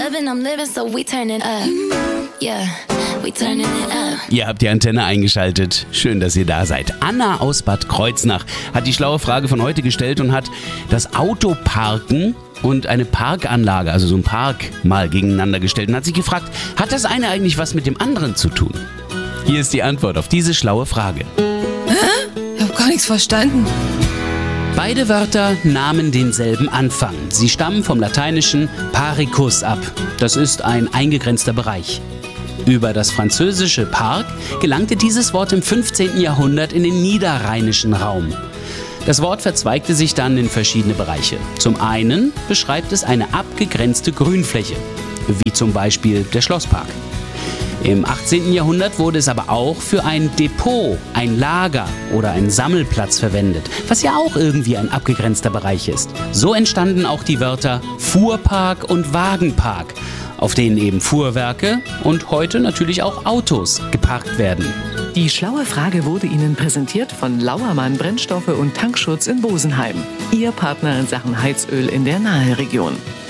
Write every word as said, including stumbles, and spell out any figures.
clubbing, I'm living, so we turning up. Yeah, we turning it up. Ihr habt die Antenne eingeschaltet. Schön, dass ihr da seid. Anna aus Bad Kreuznach hat die schlaue Frage von heute gestellt und hat das Autoparken und eine Parkanlage, also so ein Park, mal gegeneinander gestellt und hat sich gefragt, hat das eine eigentlich was mit dem anderen zu tun? Hier ist die Antwort auf diese schlaue Frage. Hä? Ich hab gar nichts verstanden. Beide Wörter nahmen denselben Anfang. Sie stammen vom lateinischen Paricus ab. Das ist ein eingegrenzter Bereich. Über das französische Park gelangte dieses Wort im fünfzehnten Jahrhundert in den niederrheinischen Raum. Das Wort verzweigte sich dann in verschiedene Bereiche. Zum einen beschreibt es eine abgegrenzte Grünfläche, wie zum Beispiel der Schlosspark. Im achtzehnten Jahrhundert wurde es aber auch für ein Depot, ein Lager oder einen Sammelplatz verwendet, was ja auch irgendwie ein abgegrenzter Bereich ist. So entstanden auch die Wörter Fuhrpark und Wagenpark, auf denen eben Fuhrwerke und heute natürlich auch Autos geparkt werden. Die schlaue Frage wurde Ihnen präsentiert von Lauermann Brennstoffe und Tankschutz in Bosenheim. Ihr Partner in Sachen Heizöl in der Naheregion.